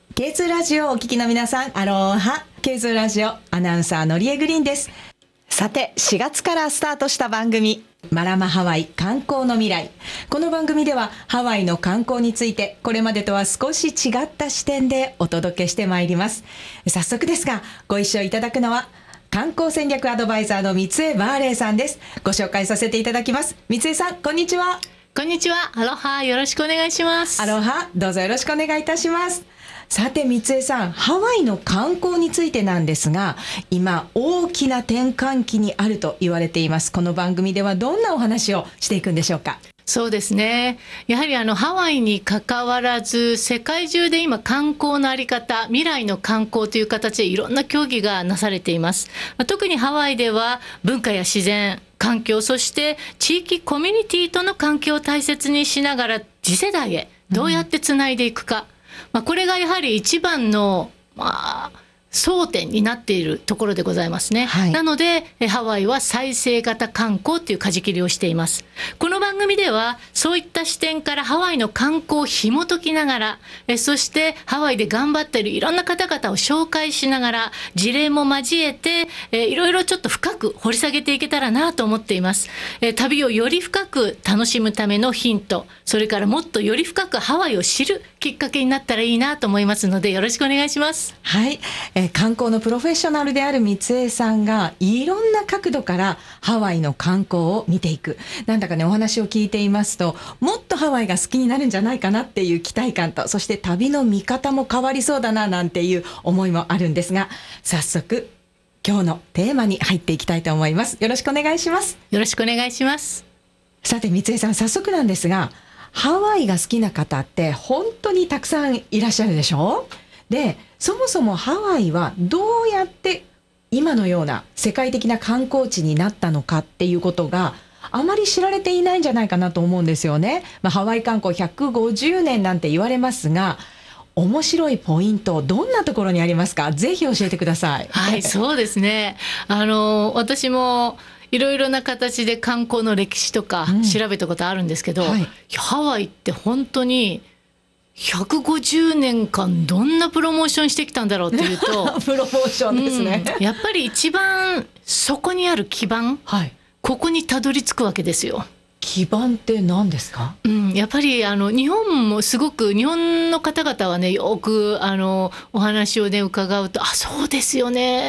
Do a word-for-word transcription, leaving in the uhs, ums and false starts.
ケーツー ラジオをお聞きの皆さん、アローハ。ケーツー ラジオアナウンサーのりえグリーンです。さて、しがつからスタートした番組、マラマハワイ観光の未来。この番組ではハワイの観光について、これまでとは少し違った視点でお届けしてまいります。早速ですが、ご一緒いただくのは観光戦略アドバイザーの三江バーレイさんです。ご紹介させていただきます。三江さん、こんにちは。 こんにちは。アロハ、よろしくお願いします。 アロハ、どうぞよろしくお願いいたします。さて三江さん、ハワイの観光についてなんですが、今大きな転換期にあると言われています。この番組ではどんなお話をしていくんでしょうか。 そうですね。やはりあのハワイに関わらず、世界中で今観光のあり方、未来の観光という形でいろんな協議がなされています。特にハワイでは文化や自然、環境、そして地域コミュニティとの関係を大切にしながら次世代へどうやってつないでいくか、うんまあ、これがやはり一番の、まあ、争点になっているところでございますね、はい、なのでハワイは再生型観光という舵切りをしています。この番組ではそういった視点からハワイの観光を紐解きながら、えそしてハワイで頑張っているいろんな方々を紹介しながら事例も交えてえいろいろちょっと深く掘り下げていけたらなと思っています。え旅をより深く楽しむためのヒント、それからもっとより深くハワイを知るきっかけになったらいいなと思いますので、よろしくお願いします。 はい、えー、観光のプロフェッショナルである三江さんがいろんな角度からハワイの観光を見ていく。なんだかね、お話を聞いていますと、もっとハワイが好きになるんじゃないかなっていう期待感と、そして旅の見方も変わりそうだななんていう思いもあるんですが、早速今日のテーマに入っていきたいと思います。よろしくお願いします。 よろしくお願いします。 さて三江さん、早速なんですが、ハワイが好きな方って本当にたくさんいらっしゃるでしょ。で、そもそもハワイはどうやって今のような世界的な観光地になったのかっていうことがあまり知られていないんじゃないかなと思うんですよね。まあ、ハワイ観光ひゃくごじゅうねんなんて言われますが、面白いポイントどんなところにありますか。ぜひ教えてください。 はい、そうですね。あの私もいろいろな形で観光の歴史とか調べたことあるんですけど、うんはい、ハワイって本当にひゃくごじゅうねんかんどんなプロモーションしてきたんだろうっていうとプロモーションですね、 うん、やっぱり一番そこにある基盤、はい、ここにたどり着くわけですよ。 基盤って何ですか。 うん、やっぱりあの日本もすごく日本の方々はね、よくあのお話をね伺うと、あ、そうですよね